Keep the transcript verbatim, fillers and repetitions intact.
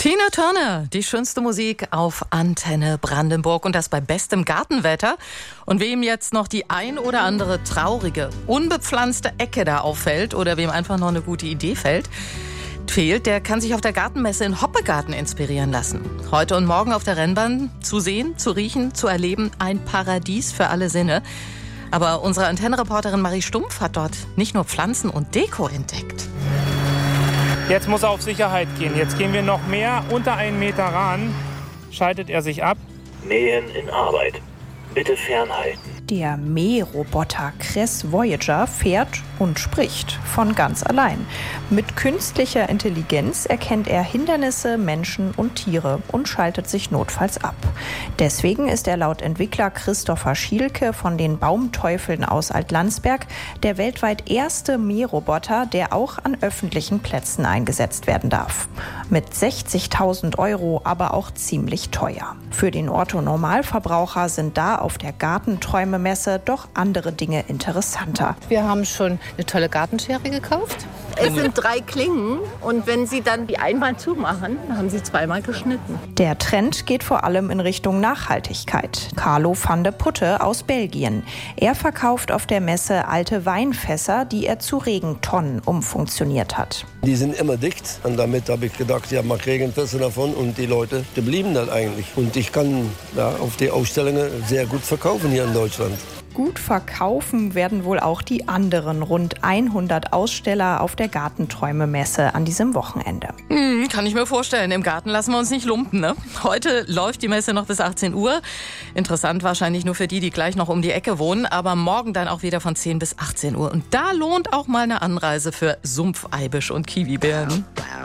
Tina Turner, die schönste Musik auf Antenne Brandenburg und das bei bestem Gartenwetter. Und wem jetzt noch die ein oder andere traurige, unbepflanzte Ecke da auffällt oder wem einfach noch eine gute Idee fällt, fehlt, der kann sich auf der Gartenmesse in Hoppegarten inspirieren lassen. Heute und morgen auf der Rennbahn zu sehen, zu riechen, zu erleben, ein Paradies für alle Sinne. Aber unsere Antennenreporterin Marie Stumpf hat dort nicht nur Pflanzen und Deko entdeckt. Jetzt muss er auf Sicherheit gehen. Jetzt gehen wir noch mehr unter einen Meter ran. Schaltet er sich ab. Mähen in Arbeit. Bitte fernhalten. Der Mähroboter Cress Voyager fährt und spricht von ganz allein. Mit künstlicher Intelligenz erkennt er Hindernisse, Menschen und Tiere und schaltet sich notfalls ab. Deswegen ist er laut Entwickler Christopher Schielke von den Baumteufeln aus Altlandsberg der weltweit erste Mähroboter, der auch an öffentlichen Plätzen eingesetzt werden darf. Mit sechzigtausend Euro aber auch ziemlich teuer. Für den Otto-Normalverbraucher sind da auf der Gartenträume-Messe doch andere Dinge interessanter. Wir haben schon eine tolle Gartenschere gekauft. Es sind drei Klingen und wenn Sie dann die einmal zumachen, haben Sie zweimal geschnitten. Der Trend geht vor allem in Richtung Nachhaltigkeit. Carlo van de Putte aus Belgien. Er verkauft auf der Messe alte Weinfässer, die er zu Regentonnen umfunktioniert hat. Die sind immer dicht und damit habe ich gedacht, ja, mach Regenfässer davon und die Leute, die blieben das eigentlich. Und ich kann ja, auf die Ausstellungen sehr gut verkaufen hier in Deutschland. Gut verkaufen werden wohl auch die anderen rund hundert Aussteller auf der Gartenträume-Messe an diesem Wochenende. Hm, kann ich mir vorstellen. Im Garten lassen wir uns nicht lumpen, ne? Heute läuft die Messe noch bis achtzehn Uhr. Interessant wahrscheinlich nur für die, die gleich noch um die Ecke wohnen. Aber morgen dann auch wieder von zehn bis achtzehn Uhr. Und da lohnt auch mal eine Anreise für Sumpfeibisch und Kiwibeeren.